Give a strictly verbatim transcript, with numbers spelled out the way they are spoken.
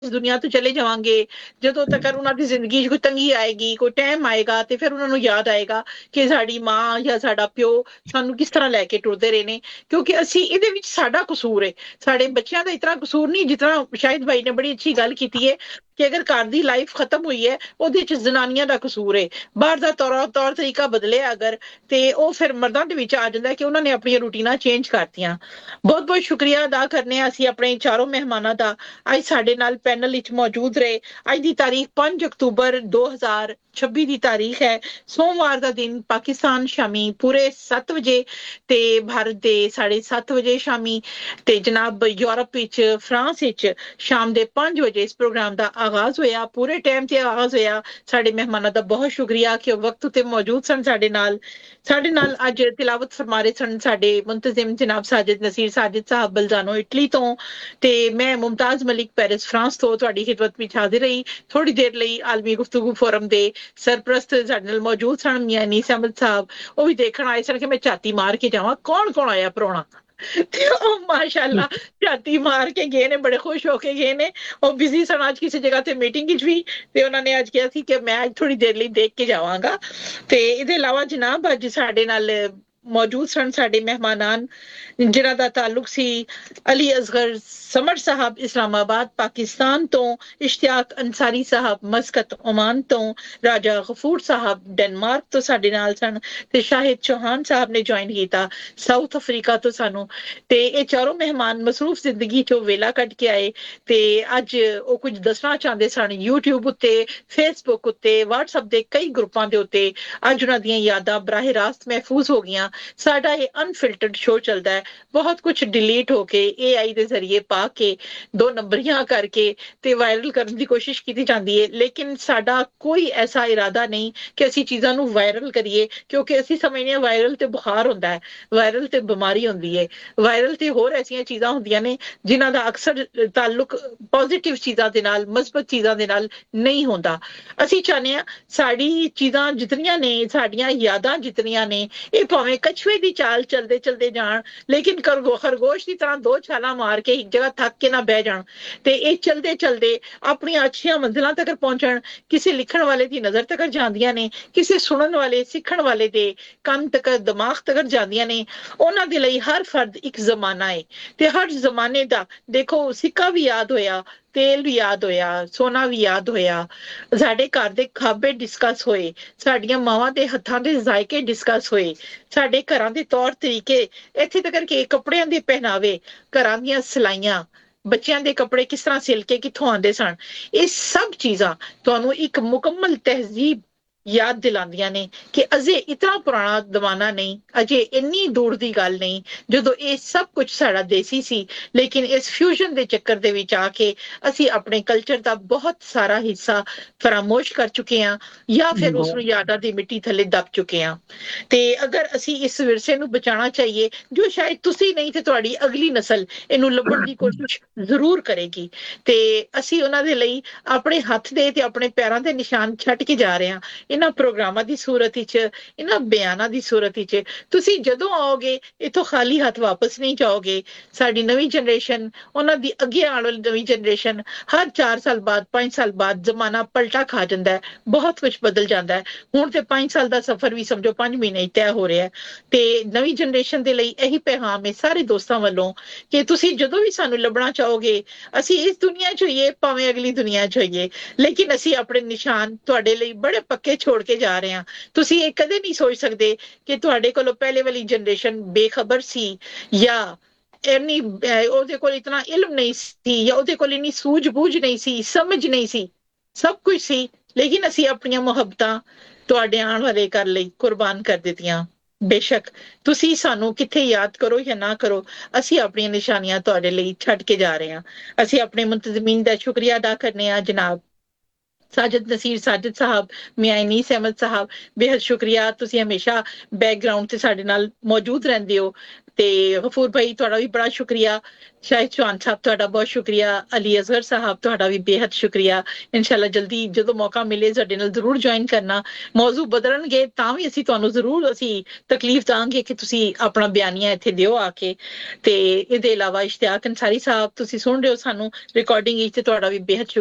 ਇਸ ਦੁਨੀਆ ਤੋਂ ਚਲੇ ਜਾਵਾਂਗੇ, ਜਦੋਂ ਤੱਕ ਉਹਨਾਂ ਦੀ ਜ਼ਿੰਦਗੀ 'ਚ ਕੋਈ ਤੰਗੀ ਆਏਗੀ, ਕੋਈ ਟਾਈਮ ਆਏਗਾ ਤੇ ਫਿਰ ਉਹਨਾਂ ਨੂੰ ਯਾਦ ਆਏਗਾ ਕਿ ਸਾਡੀ ਮਾਂ ਜਾਂ ਸਾਡਾ ਪਿਓ ਸਾਨੂੰ ਕਿਸ ਤਰ੍ਹਾਂ ਲੈ ਕੇ ਟੁਰਦੇ ਰਹੇ ਨੇ। ਕਿਉਂਕਿ ਅਸੀਂ ਇਹਦੇ ਵਿੱਚ ਸਾਡਾ ਕਸੂਰ ਹੈ, ਸਾਡੇ ਬੱਚਿਆਂ ਦਾ ਇਤਨਾ ਕਸੂਰ ਨਹੀਂ ਜਿਤਨਾ ਸ਼ਾਹਿਦ ਭਾਈ ਨੇ ਬੜੀ ਅੱਛੀ ਗੱਲ ਕੀਤੀ ਹੈ ਕਿ ਅਗਰ ਘਰ ਦੀ ਲਾਈਫ ਖਤਮ ਹੋਈ ਹੈ ਉਹਦੇ 'ਚ ਜ਼ਨਾਨੀਆਂ ਦਾ ਕਸੂਰ ਹੈ। ਬਾਹਰ ਦਾ ਤੌਰ ਤੌਰ ਤਰੀਕਾ ਬਦਲਿਆ ਅਗਰ ਤੇ ਉਹ ਫਿਰ ਮਰਦਾਂ ਦੇ ਵਿੱਚ ਆ ਜਾਂਦਾ ਕਿ ਉਹਨਾਂ ਨੇ ਆਪਣੀਆਂ ਰੂਟੀਨਾਂ ਚੇਂਜ ਕਰਤੀਆਂ। ਬਹੁਤ ਬਹੁਤ ਸ਼ੁਕਰੀਆ ਅਦਾ ਕਰਨੇ ਆ ਅਸੀਂ ਆਪਣੇ ਚਾਰੋਂ ਮਹਿਮਾਨਾਂ ਦਾ ਅੱਜ ਸਾਡੇ ਨਾਲ ਪੈਨਲ ਵਿੱਚ ਮੌਜੂਦ ਰਹੇ। ਅੱਜ ਦੀ ਤਾਰੀਖ ਪੰਜ ਅਕਤੂਬਰ ਦੋ ਹਜ਼ਾਰ ਛੱਬੀ ਦੀ ਤਾਰੀਖ ਹੈ, ਸੋਮਵਾਰ ਦਾ ਦਿਨ। ਪਾਕਿਸਤਾਨ ਸ਼ਾਮੀ ਪੂਰੇ ਸੱਤ ਵਜੇ ਤੇ ਭਾਰਤ ਦੇ ਸਾਢੇ ਸੱਤ ਵਜੇ ਸ਼ਾਮੀ ਤੇ ਜਨਾਬ ਯੂਰਪ ਵਿੱਚ ਫਰਾਂਸ ਵਿੱਚ ਸ਼ਾਮ ਦੇ ਪੰਜ ਵਜੇ ਇਸ ਪ੍ਰੋਗਰਾਮ ਦਾ ਆਗਾਜ਼ ਹੋਇਆ। ਪੂਰੇ ਟਾਈਮ ਤੇ ਆਗਾਜ਼ ਹੋਇਆ। ਸਾਡੇ ਮਹਿਮਾਨਾਂ ਦਾ ਬਹੁਤ ਸ਼ੁਕਰੀਆ ਕਿ ਉਹ ਵਕਤ ਉਤੇ ਮੌਜੂਦ ਸਨ ਸਾਡੇ ਨਾਲ। ਸਾਡੇ ਨਾਲ ਅੱਜ ਤਿਲਾਵਤ ਫਰਮਾ ਰਹੇ ਸਨ ਸਾਡੇ ਮੁੰਤਜ਼ਿਮ ਜਨਾਬ ਸਾਜਿਦ ਨਸੀਰ ਸਾਜਿਦ ਸਾਹਿਬ ਬਲਜ਼ਾਨੋ ਇਟਲੀ ਤੋਂ, ਤੇ ਮੈਂ ਮੁਮਤਾਜ਼ ਮਲਿਕ ਪੈਰਿਸ ਫਰਾਂਸ ਤੋਂ ਤੁਹਾਡੀ ਖਿਦਮਤ ਵਿੱਚ ਹਾਜ਼ਰ ਰਹੀ। ਥੋੜੀ ਦੇਰ ਲਈ ਆਲਮੀ ਗੁਫ਼ਤਗੂ ਫੋਰਮ ਦੇ ਸਰਪ੍ਰਸਤ ਸਾਡੇ ਨਾਲ ਮੌਜੂਦ ਸਨ ਮੀਆਂ ਅਨੀਸ ਅਹਿਮਦ ਸਾਹਿਬ। ਉਹ ਵੀ ਦੇਖਣ ਆਏ ਸਨ ਕਿ ਮੈਂ ਝਾਤੀ ਮਾਰ ਕੇ ਜਾਵਾਂ ਕੌਣ ਕੌਣ ਆਇਆ ਪ੍ਰਾਹੁਣਾ, ਤੇ ਉਹ ਮਾਸ਼ਾਅੱਲਾ ਝਾਤੀ ਮਾਰ ਕੇ ਗਏ ਨੇ, ਬੜੇ ਖੁਸ਼ ਹੋ ਕੇ ਗਏ ਨੇ। ਉਹ ਬਿਜ਼ੀ ਸਨ ਅੱਜ ਕਿਸੇ ਜਗ੍ਹਾ ਤੇ ਮੀਟਿੰਗ ਵਿੱਚ ਵੀ, ਤੇ ਉਹਨਾਂ ਨੇ ਅੱਜ ਕਿਹਾ ਸੀ ਕਿ ਮੈਂ ਅੱਜ ਥੋੜੀ ਦੇਰ ਲਈ ਦੇਖ ਕੇ ਜਾਵਾਂਗਾ। ਤੇ ਇਹਦੇ ਇਲਾਵਾ ਜਨਾਬ ਅੱਜ ਸਾਡੇ ਨਾਲ ਮੌਜੂਦ ਸਨ ਸਾਡੇ ਮਹਿਮਾਨਾਨ ਜਿਨ੍ਹਾਂ ਦਾ ਤਾਲੁਕ ਸੀ ਅਲੀ ਅਸਗਰ ਸਮਰ ਸਾਹਿਬ ਇਸਲਾਮਾਬਾਦ ਪਾਕਿਸਤਾਨ ਤੋਂ, ਇਸ਼ਤਿਆਕ ਅੰਸਾਰੀ ਸਾਹਿਬ ਮਸਕਤ ਓਮਾਨ ਤੋਂ, ਰਾਜਾ ਗਫੂਰ ਸਾਹਿਬ ਡੈਨਮਾਰਕ ਤੋਂ ਸਾਡੇ ਨਾਲ ਸਨ, ਤੇ ਸ਼ਾਹਿਦ ਚੌਹਾਨ ਸਾਹਿਬ ਨੇ ਜੁਆਇਨ ਕੀਤਾ ਸਾਊਥ ਅਫਰੀਕਾ ਤੋਂ ਸਾਨੂੰ। ਤੇ ਇਹ ਚਾਰੋਂ ਮਹਿਮਾਨ ਮਸਰੂਫ ਜ਼ਿੰਦਗੀ ਚੋਂ ਵੇਲਾ ਕੱਢ ਕੇ ਆਏ ਤੇ ਅੱਜ ਉਹ ਕੁਝ ਦੱਸਣਾ ਚਾਹੁੰਦੇ ਸਨ ਯੂਟਿਊਬ ਉੱਤੇ, ਫੇਸਬੁੱਕ ਉੱਤੇ, ਵਟਸਐਪ ਦੇ ਕਈ ਗਰੁੱਪਾਂ ਦੇ ਉੱਤੇ। ਅੱਜ ਉਹਨਾਂ ਦੀਆਂ ਯਾਦਾਂ ਬਰਾਹ ਰਾਸਤ ਮਹਿਫੂਜ਼ ਹੋ ਗਈਆਂ। ਸਾਡਾ ਇਹ ਅਨਫਿਲਟਰਡ ਸ਼ੋਅ ਚੱਲਦਾ ਹੈ, ਬਹੁਤ ਕੁਝ ਡਿਲੀਟ ਹੋ ਕੇ ਏ ਆਈ ਦੇ ਜ਼ਰੀਏ ਪਾ ਕੇ ਦੋ ਨੰਬਰੀਆਂ ਕਰਕੇ ਤੇ ਵਾਇਰਲ ਕਰਨ ਦੀ ਕੋਸ਼ਿਸ਼ ਕੀਤੀ ਜਾਂਦੀ ਹੈ, ਲੇਕਿਨ ਸਾਡਾ ਕੋਈ ਐਸਾ ਇਰਾਦਾ ਨਹੀਂ ਕਿ ਅਸੀਂ ਚੀਜ਼ਾਂ ਨੂੰ ਵਾਇਰਲ ਕਰੀਏ, ਕਿਉਂਕਿ ਅਸੀਂ ਸਮਝਦੇ ਹਾਂ ਵਾਇਰਲ ਤੇ ਬੁਖਾਰ ਹੁੰਦਾ ਹੈ, ਵਾਇਰਲ ਤੇ ਬਿਮਾਰੀ ਹੁੰਦੀ ਹੈ। ਵਾਇਰਲ ਤੇ ਹੋਰ ਐਸੀਆਂ ਚੀਜ਼ਾਂ ਹੁੰਦੀਆਂ ਨੇ ਜਿਨ੍ਹਾਂ ਦਾ ਅਕਸਰ ਤਾਲੁਕ ਪੋਜ਼ਿਟਿਵ ਚੀਜ਼ਾਂ ਦੇ ਨਾਲ, ਮਸਬਤ ਚੀਜ਼ਾਂ ਦੇ ਨਾਲ ਨਹੀਂ ਹੁੰਦਾ। ਅਸੀਂ ਚਾਹੁੰਦੇ ਹਾਂ ਸਾਡੀ ਚੀਜ਼ਾਂ ਜਿਤਨੀਆਂ ਨੇ, ਸਾਡੀਆਂ ਯਾਦਾਂ ਜਿਤਨੀਆਂ ਨੇ, ਇਹ ਭਾਵੇਂ ਕਛੂਏ ਦੀ ਚਾਲ ਚਲਦੇ ਚਲਦੇ ਜਾਣ ਲੇਕਿਨ ਖਰਗੋਸ਼ ਦੀ ਤਰ੍ਹਾਂ ਦੋ ਛਾਲਾਂ ਮਾਰ ਕੇ ਇੱਕ ਜਗ੍ਹਾ ਥੱਕ ਕੇ ਨਾ ਬਹਿ ਜਾਣ, ਤੇ ਇਹ ਚਲਦੇ ਚਲਦੇ ਆਪਣੀਆਂ ਅੱਛੀਆਂ ਮੰਜ਼ਿਲਾਂ ਤੱਕ ਪਹੁੰਚਣ। ਕਿਸੇ ਲਿਖਣ ਵਾਲੇ ਦੀ ਨਜ਼ਰ ਤੱਕ ਜਾਂਦੀਆਂ ਨੇ, ਕਿਸੇ ਸੁਣਨ ਵਾਲੇ ਸਿੱਖਣ ਵਾਲੇ ਦੇ ਕੰਨ ਤੱਕ ਦਿਮਾਗ ਤੱਕ ਜਾਂਦੀਆਂ ਨੇ। ਉਹਨਾਂ ਦੇ ਲਈ ਹਰ ਫਰਦ ਇੱਕ ਜ਼ਮਾਨਾ ਹੈ, ਤੇ ਹਰ ਜ਼ਮਾਨੇ ਦਾ ਦੇਖੋ ਸਿੱਕਾ ਵੀ ਯਾਦ ਹੋਇਆ, ਤੇਲ ਵੀ ਯਾਦ ਹੋਇਆ, ਸੋਨਾ ਵੀ ਯਾਦ ਹੋਇਆ, ਸਾਡੇ ਘਰ ਦੇ ਖਾਬੇ ਡਿਸਕਸ ਹੋਏ, ਸਾਡੀਆਂ ਮਾਵਾਂ ਦੇ ਹੱਥਾਂ ਦੇ ਜ਼ਾਇਕੇ ਡਿਸਕਸ ਹੋਏ, ਸਾਡੇ ਘਰਾਂ ਦੇ ਤੌਰ ਤਰੀਕੇ, ਇੱਥੇ ਤੱਕ ਕਿ ਕੱਪੜਿਆਂ ਦੇ ਪਹਿਨਾਵੇ, ਘਰਾਂ ਦੀਆਂ ਸਿਲਾਈਆਂ, ਬੱਚਿਆਂ ਦੇ ਕੱਪੜੇ ਕਿਸ ਤਰ੍ਹਾਂ ਸਿਲ ਕੇ ਕਿੱਥੋਂ ਆਉਂਦੇ ਸਨ। ਇਹ ਸਭ ਚੀਜ਼ਾਂ ਤੁਹਾਨੂੰ ਇੱਕ ਮੁਕੰਮਲ ਤਹਿਜ਼ੀਬ ਯਾਦ ਦਿਲਾਉਂਦੀਆਂ ਨੇ ਕਿ ਅਜੇ ਇਤਨਾ ਪੁਰਾਣਾ ਜ਼ਮਾਨਾ ਨਹੀਂ, ਅਜੇ ਇੰਨੀ ਦੂਰ ਦੀ ਗੱਲ ਨਹੀਂ ਜਦੋਂ ਇਹ ਸਭ ਕੁਝ ਸਾਡਾ ਦੇਸੀ ਸੀ, ਲੇਕਿਨ ਇਸ ਫਿਊਜ਼ਨ ਦੇ ਚੱਕਰ ਦੇ ਵਿੱਚ ਆ ਕੇ ਅਸੀਂ ਆਪਣੇ ਕਲਚਰ ਦਾ ਬਹੁਤ ਸਾਰਾ ਹਿੱਸਾ ਫਰਾਮੋਸ਼ ਕਰ ਚੁੱਕੇ ਹਾਂ, ਜਾਂ ਫਿਰ ਉਸ ਨੂੰ ਯਾਦਾਂ ਦੀ ਮਿੱਟੀ ਥੱਲੇ ਦਬ ਚੁੱਕੇ ਹਾਂ। ਤੇ ਅਗਰ ਅਸੀਂ ਇਸ ਵਿਰਸੇ ਨੂੰ ਬਚਾਉਣਾ ਚਾਹੀਏ, ਜੋ ਸ਼ਾਇਦ ਤੁਸੀਂ ਨਹੀਂ ਤੇ ਤੁਹਾਡੀ ਅਗਲੀ ਨਸਲ ਇਹਨੂੰ ਲੱਭਣ ਦੀ ਕੋਸ਼ਿਸ਼ ਜ਼ਰੂਰ ਕਰੇਗੀ, ਤੇ ਅਸੀਂ ਉਹਨਾਂ ਦੇ ਲਈ ਆਪਣੇ ਹੱਥ ਦੇ ਤੇ ਆਪਣੇ ਪੈਰਾਂ ਦੇ ਨਿਸ਼ਾਨ ਛੱਡ ਕੇ ਜਾ ਰਹੇ ਹਾਂ ਇਹਨਾਂ ਪ੍ਰੋਗਰਾਮਾਂ ਦੀ ਸੂਰਤ ਵਿੱਚ, ਇਹਨਾਂ ਬਿਆਨਾਂ ਦੀ ਸੂਰਤ ਵਿੱਚ। ਤੁਸੀਂ ਜਦੋਂ ਆਓਗੇ ਇੱਥੋਂ ਖਾਲੀ ਹੱਥ ਵਾਪਸ ਨਹੀਂ ਜਾਓਗੇ। ਸਾਡੀ ਨਵੀਂ ਜਨਰੇਸ਼ਨ, ਉਹਨਾਂ ਦੀ ਅੱਗੇ ਆਉਣ ਵਾਲੀ ਨਵੀਂ ਜਨਰੇਸ਼ਨ, ਹਰ ਚਾਰ ਸਾਲ ਬਾਅਦ ਪੰਜ ਸਾਲ ਬਾਅਦ ਜ਼ਮਾਨਾ ਪਲਟਾ ਖਾ ਜਾਂਦਾ ਹੈ, ਬਹੁਤ ਕੁਝ ਬਦਲ ਜਾਂਦਾ ਹੈ। ਹੁਣ ਤੇ ਪੰਜ ਸਾਲ ਦਾ ਸਫ਼ਰ ਵੀ ਸਮਝੋ ਪੰਜ ਮਹੀਨੇ ਤੈਅ ਹੋ ਰਿਹਾ ਹੈ। ਤੇ ਨਵੀਂ ਜਨਰੇਸ਼ਨ ਦੇ ਲਈ ਇਹੀ ਪੈਗਾਮ ਹੈ ਸਾਰੇ ਦੋਸਤਾਂ ਵੱਲੋਂ ਕਿ ਤੁਸੀਂ ਜਦੋਂ ਵੀ ਸਾਨੂੰ ਲੱਭਣਾ ਚਾਹੋਗੇ, ਅਸੀਂ ਇਸ ਦੁਨੀਆ 'ਚ ਹੋਈਏ ਭਾਵੇਂ ਅਗਲੀ ਦੁਨੀਆ 'ਚ ਹੋਈਏ, ਲੇਕਿਨ ਅਸੀਂ ਆਪਣੇ ਨਿਸ਼ਾਨ ਤੁਹਾਡੇ ਲਈ ਬੜੇ ਪੱਕੇ ਛੋੜ ਕੇ ਜਾ ਰਹੇ ਹਾਂ। ਤੁਸੀਂ ਇਹ ਕਦੇ ਨਹੀਂ ਸੋਚ ਸਕਦੇ ਕਿ ਤੁਹਾਡੇ ਕੋਲੋਂ ਪਹਿਲੇ ਵਾਲੀ ਜਨਰੇਸ਼ਨ ਬੇਖਬਰ ਸੀ, ਜਾਂ ਇੰਨੀ ਉਹਦੇ ਕੋਲ ਇਤਨਾ ਇਲਮ ਨਹੀਂ ਸੀ, ਜਾਂ ਉਹਦੇ ਕੋਲ ਇੰਨੀ ਸੂਝ-ਬੂਝ ਨਹੀਂ ਸੀ, ਸਮਝ ਨਹੀਂ ਸੀ, ਸਭ ਕੁਝ ਸੀ, ਲੇਕਿਨ ਅਸੀਂ ਆਪਣੀਆਂ ਮੁਹੱਬਤਾਂ ਤੁਹਾਡੇ ਆਉਣ ਵਾਲੇ ਘਰ ਲਈ ਕੁਰਬਾਨ ਕਰ ਦਿੱਤੀਆਂ। ਬੇਸ਼ੱਕ ਤੁਸੀਂ ਸਾਨੂੰ ਕਿੱਥੇ ਯਾਦ ਕਰੋ ਜਾਂ ਨਾ ਕਰੋ, ਅਸੀਂ ਆਪਣੀਆਂ ਨਿਸ਼ਾਨੀਆਂ ਤੁਹਾਡੇ ਲਈ ਛੱਡ ਕੇ ਜਾ ਰਹੇ ਹਾਂ। ਅਸੀਂ ਆਪਣੇ ਮੁੰਤਜ਼ਮੀਨ ਦਾ ਸ਼ੁਕਰੀਆ ਅਦਾ ਕਰਨੇ ਆ ਜਨਾਬ ਸਾਜਿਦ ਨਸੀਰ ਸਾਜਿਦ ਸਾਹਿਬ, ਮੀਆਂ ਅਨੀਸ ਅਹਿਮਦ ਸਾਹਿਬ, ਬੇਹੱਦ ਸ਼ੁਕਰੀਆ। ਤੁਸੀਂ ਹਮੇਸ਼ਾ ਬੈਕਗ੍ਰਾਉਂਡ ਤੇ ਸਾਡੇ ਨਾਲ ਮੌਜੂਦ ਰਹਿੰਦੇ ਹੋ। ਤੇ ਗਫੂਰ ਭਾਈ ਤੁਹਾਡਾ ਵੀ ਬੜਾ ਸ਼ੁਕਰੀਆ, ਸ਼ਾਹਿਦ ਚੌਹਾਨ ਸਾਹਿਬ ਤੁਹਾਡਾ ਬਹੁਤ ਸ਼ੁਕਰੀਆ, ਅਲੀ ਅਜ਼ਹਰ ਸਾਹਿਬ ਤੁਹਾਡਾ ਵੀ ਬੇਹੱਦ ਸ਼ੁਕਰੀਆ। ਇਨਸ਼ਾਅੱਲਾ ਜਲਦੀ ਜਦੋਂ ਮੌਕਾ ਮਿਲੇ ਸਾਡੇ ਨਾਲ ਜ਼ਰੂਰ ਜੁਆਇਨ ਕਰਨਾ। ਮੌਜੂ ਬਦਲਣਗੇ ਤਾਂ ਵੀ ਅਸੀਂ ਤੁਹਾਨੂੰ ਜ਼ਰੂਰ ਅਸੀਂ ਤਕਲੀਫ ਦਾਂਗੇ ਕਿ ਤੁਸੀਂ ਆਪਣਾ ਬਿਆਨੀਆ ਇੱਥੇ ਦਿਓ ਆ ਕੇ। ਤੇ ਇਹਦੇ ਇਲਾਵਾ ਇਸ਼ਤਿਆਕ ਅੰਸਾਰੀ ਸਾਹਿਬ ਤੁਸੀਂ ਸੁਣ ਰਹੇ ਹੋ ਸਾਨੂੰ ਰਿਕਾਰਡਿੰਗ ਵਿੱਚ, ਤੇ ਤੁਹਾਡਾ ਵੀ ਬੇਹੱਦ